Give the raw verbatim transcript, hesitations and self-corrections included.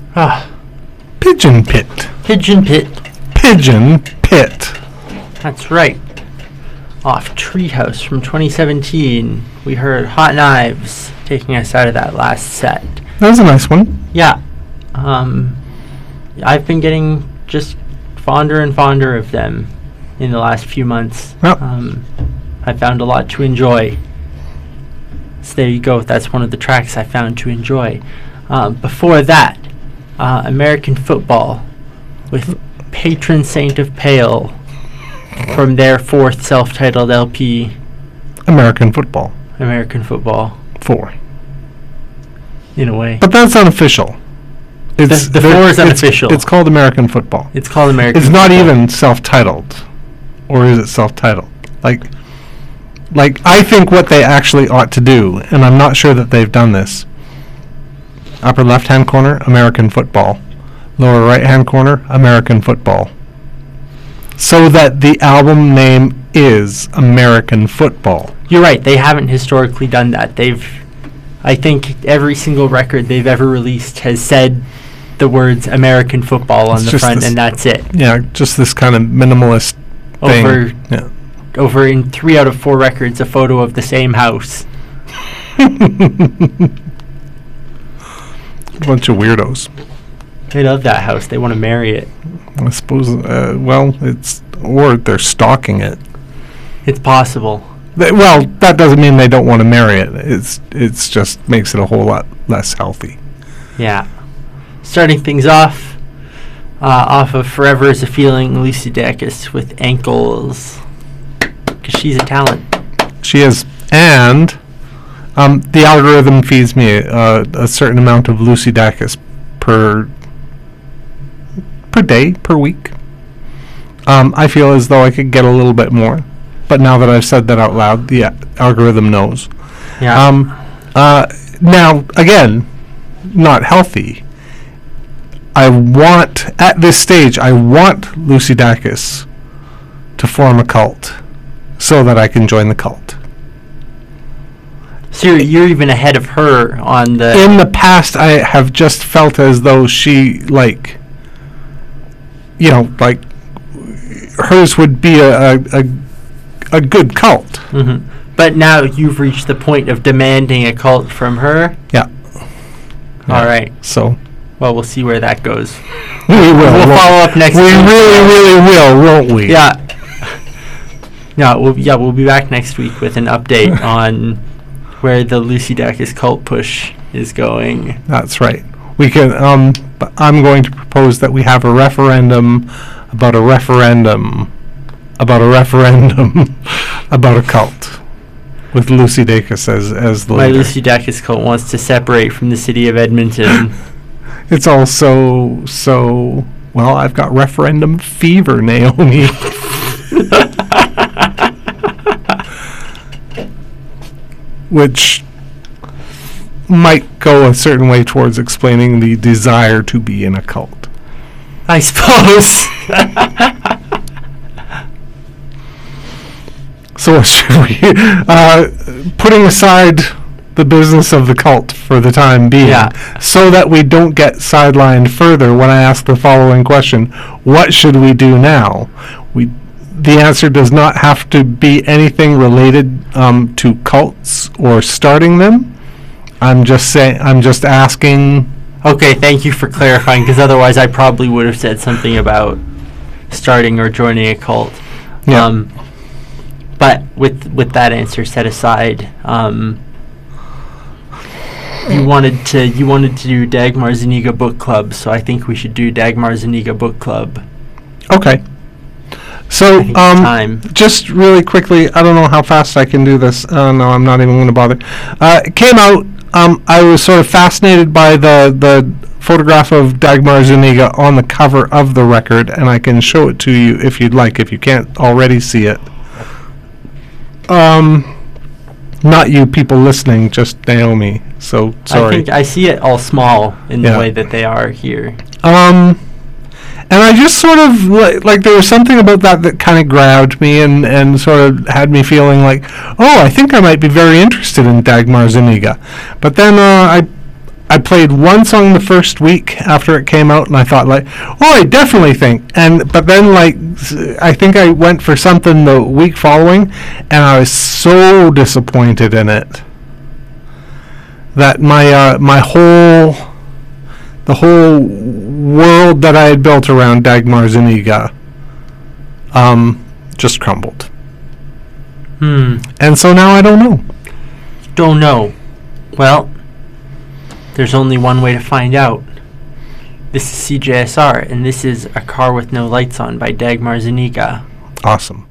Ah, Pigeon Pit. Pigeon Pit. Pigeon Pit. That's right. Off Treehouse from twenty seventeen, we heard Hot Knives taking us out of that last set. That was a nice one. Yeah. Um, I've been getting just fonder and fonder of them in the last few months. Yep. Um, I found a lot to enjoy. So there you go. That's one of the tracks I found to enjoy. Um, before that, uh, American Football with Patron Saint of Pale from their fourth self-titled L P, American Football. American Football, Four. in a way. But that's unofficial. It's the they're- four is it's- unofficial. It's called American Football. It's called American It's not Football. even self-titled. Or is it self-titled? Like, like I think what they actually ought to do, and I'm not sure that they've done this. Upper left-hand corner, American Football. Lower right-hand corner, American Football. So that the album name is American Football. You're right. They haven't historically done that. They've, I think, every single record they've ever released has said the words American Football on It's the just front, this- and that's it. Yeah, just this kind of minimalist thing. Over, Yeah. over in three out of four records, a photo of the same house. Bunch of weirdos. They love that house. They want to marry it. I suppose, uh, well, it's, or they're stalking it. It's possible. They, well, that doesn't mean they don't want to marry it. It's it's just makes it a whole lot less healthy. Yeah. Starting things off, uh, off of Forever is a Feeling, Lucy Dacus with Ankles. Because she's a talent. She is, and um, the algorithm feeds me uh, a certain amount of Lucy Dacus per per day, per week. Um, I feel as though I could get a little bit more, but now that I've said that out loud, the uh, algorithm knows. Yeah. Um, uh, now, again, not healthy. I want, at this stage, I want Lucy Dacus to form a cult so that I can join the cult. So you're, you're even ahead of her on the... In the past, I have just felt as though she, like, you know, like, hers would be a, a, a, a good cult. Mhm. But now you've reached the point of demanding a cult from her. Yeah. All right. So, Well, we'll see where that goes. we will. We'll won't- follow up next We week. really, really will, won't we? Yeah. Yeah, we'll, yeah, we'll be back next week with an update on where the Lucy Dacus cult push is going. That's right. We can. Um, but I'm going to propose that we have a referendum about a referendum about a referendum about a cult with Lucy Dacus as as the My leader. Lucy Dacus cult wants to separate from the city of Edmonton. It's also so. Well, I've got referendum fever, Naomi. Which might go a certain way towards explaining the desire to be in a cult. I suppose. So should we, uh, putting aside the business of the cult for the time being, Yeah. so that we don't get sidelined further when I ask the following question, what should we do now? We, the answer does not have to be anything related um, to cults or starting them. I'm just saying, I'm just asking. Okay, thank you for clarifying, because otherwise I probably would have said something about starting or joining a cult. Yeah. Um, but with with that answer set aside, um, you wanted to you wanted to do Dagmar Zuniga Book Club, so I think we should do Dagmar Zuniga Book Club. Okay. So, I think it's um, time. just really quickly, I don't know how fast I can do this. Uh, no, I'm not even going to bother. Uh, it came out. Um, I was sort of fascinated by the the photograph of Dagmar Zuniga on the cover of the record, and I can show it to you if you'd like, if you can't already see it. Um, not you people listening, just Naomi. So sorry. I think I see it all small in Yeah. the way that they are here. Um, and I just sort of li- like there was something about that that kind of grabbed me and, and sort of had me feeling like, oh, I think I might be very interested in Dagmar Zuniga. But then uh, I I played one song the first week after it came out, and I thought like, oh, I definitely think. And but then like, s- I think I went for something the week following, and I was so disappointed in it that my uh, my whole the whole world that I had built around Dagmar Zuniga um, just crumbled. Hmm. And so now I don't know. Don't know. Well, there's only one way to find out. This is C J S R, and this is A Car with No Lights On by Dagmar Zuniga. Awesome.